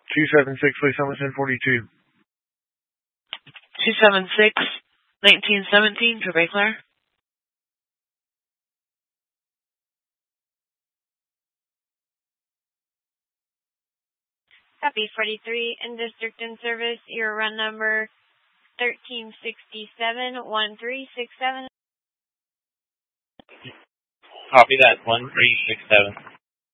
276 Lee Summit 1042. 276, 1917, Quebec Claire. Copy 43 in district in service. Your run number 1367-1367. Copy that, 1367.